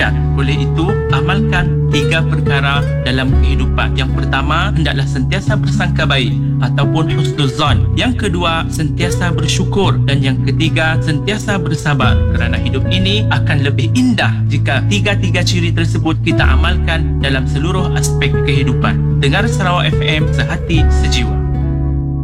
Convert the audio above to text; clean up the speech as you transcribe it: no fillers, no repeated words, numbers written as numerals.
meningkat. Oleh itu, amalkan 3 perkara dalam kehidupan. Yang pertama, hendaklah sentiasa bersangka baik ataupun husnuzan. Yang kedua, sentiasa bersyukur. Dan yang ketiga, sentiasa bersabar. Kerana hidup ini akan lebih indah jika 3 ciri tersebut kita amalkan dalam seluruh aspek kehidupan. Dengar Sarawak FM, sehati sejiwa.